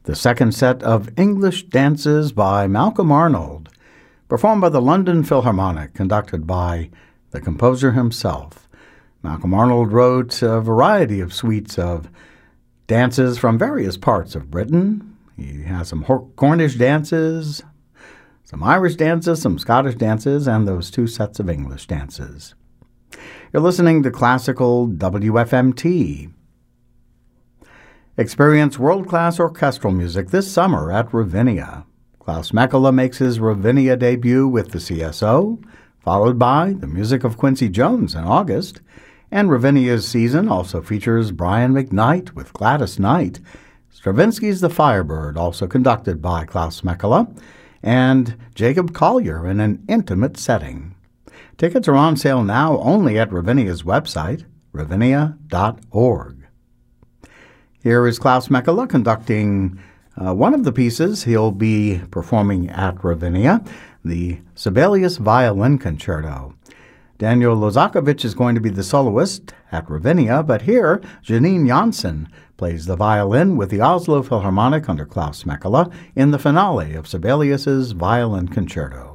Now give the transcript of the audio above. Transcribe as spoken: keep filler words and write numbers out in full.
the second set of English dances by Malcolm Arnold, performed by the London Philharmonic, conducted by the composer himself. Malcolm Arnold wrote a variety of suites of dances from various parts of Britain. He has some Cornish dances, some Irish dances, some Scottish dances, and those two sets of English dances. You're listening to Classical W F M T. Experience world-class orchestral music this summer at Ravinia. Klaus Mekela makes his Ravinia debut with the C S O, followed by the music of Quincy Jones in August. And Ravinia's season also features Brian McKnight with Gladys Knight, Stravinsky's The Firebird, also conducted by Klaus Mekela, and Jacob Collier in an intimate setting. Tickets are on sale now only at Ravinia's website, ravinia dot org. Here is Klaus Mekela conducting uh, one of the pieces he'll be performing at Ravinia, the Sibelius Violin Concerto. Daniel Lozakovich is going to be the soloist at Ravinia, but here, Janine Janssen plays the violin with the Oslo Philharmonic under Klaus Mekela in the finale of Sibelius's Violin Concerto.